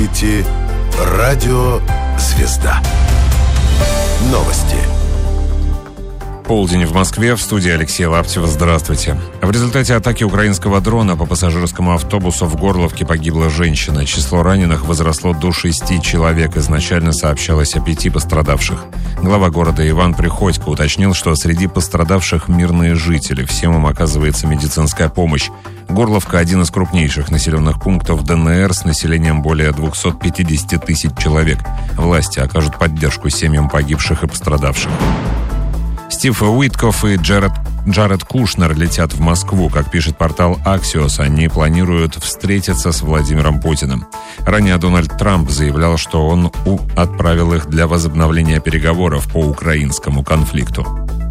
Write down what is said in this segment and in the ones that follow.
слушаете радио «Звезда». Новости. Полдень в Москве, в студии Алексей Лаптев. Здравствуйте. В результате атаки украинского дрона по пассажирскому автобусу в Горловке погибла женщина. Число раненых возросло до 6 человек. Изначально сообщалось о 5 пострадавших. Глава города Иван Приходько уточнил, что среди пострадавших мирные жители. Всем им оказывается медицинская помощь. Горловка – один из крупнейших населенных пунктов ДНР с населением более 250 тысяч человек. Власти окажут поддержку семьям погибших и пострадавших. Стив Уиткоф и Джаред Кушнер летят в Москву. Как пишет портал Axios, они планируют встретиться с Владимиром Путиным. Ранее Дональд Трамп заявлял, что он отправил их для возобновления переговоров по украинскому конфликту.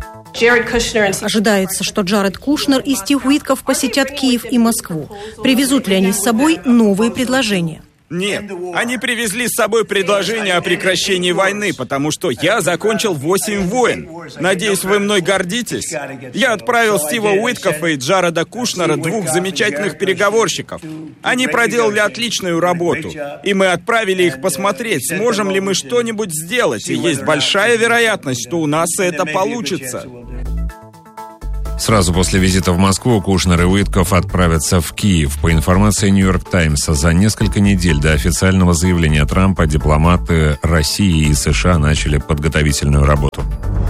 Ожидается, что Джаред Кушнер и Стив Уиткоф посетят Киев и Москву. Привезут ли они с собой новые предложения? Нет, они привезли с собой предложение о прекращении войны, потому что я закончил 8 войн. Надеюсь, вы мной гордитесь. Я отправил Стива Уиткофа и Джареда Кушнера, 2 замечательных переговорщиков. Они проделали отличную работу, и мы отправили их посмотреть, сможем ли мы что-нибудь сделать, и есть большая вероятность, что у нас это получится. Сразу после визита в Москву Кушнер и Уиткоф отправятся в Киев. По информации «Нью-Йорк Таймс», за несколько недель до официального заявления Трампа дипломаты России и США начали подготовительную работу.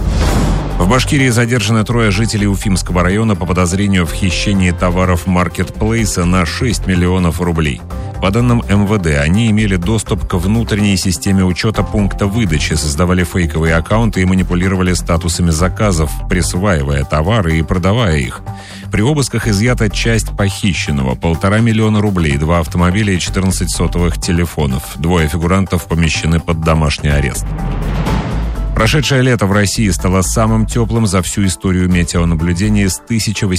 В Башкирии задержаны 3 жителей Уфимского района по подозрению в хищении товаров маркетплейса на 6 миллионов рублей. По данным МВД, они имели доступ к внутренней системе учета пункта выдачи, создавали фейковые аккаунты и манипулировали статусами заказов, присваивая товары и продавая их. При обысках изъята часть похищенного – 1,5 миллиона рублей, 2 автомобиля и 14 сотовых телефонов. 2 фигурантов помещены под домашний арест. Прошедшее лето в России стало самым теплым за всю историю метеонаблюдения с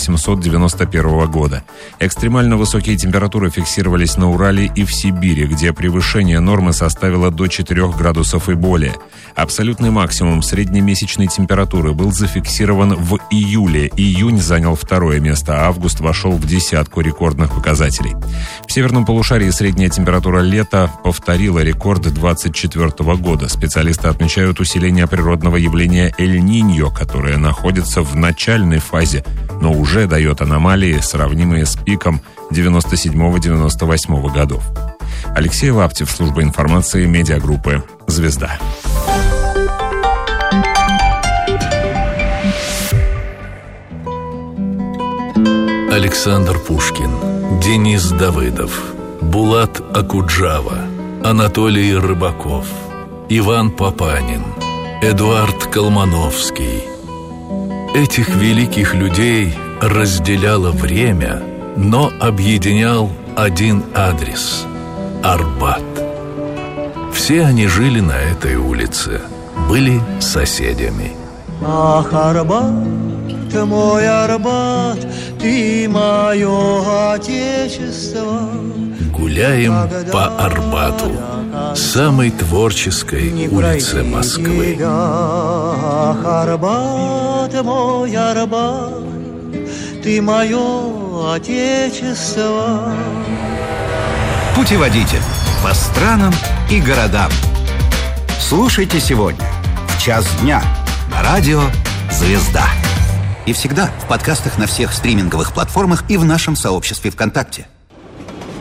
1891 года. Экстремально высокие температуры фиксировались на Урале и в Сибири, где превышение нормы составило до 4 градусов и более. Абсолютный максимум среднемесячной температуры был зафиксирован в июле. Июнь занял 2 место, а август вошел в десятку рекордных показателей. В северном полушарии средняя температура лета повторила рекорд 24 года. Специалисты отмечают усиление природного явления Эль-Ниньо, которое находится в начальной фазе, но уже дает аномалии, сравнимые с пиком 97-98 годов. Алексей Лаптев, служба информации, медиагруппы «Звезда». Александр Пушкин, Денис Давыдов, Булат Акуджава, Анатолий Рыбаков, Иван Папанин, Эдуард Колмановский. Этих великих людей разделяло время, но объединял один адрес – Арбат. Все они жили на этой улице, были соседями. Ах, Арбат, мой Арбат, ты мое отечество. Гуляем по Арбату, самой творческой улице Москвы. Ах, Арбат, мой Арбат, ты мое отечество. Путеводитель по странам и городам. Слушайте сегодня в 1:00 дня на радио «Звезда». И всегда в подкастах на всех стриминговых платформах и в нашем сообществе ВКонтакте.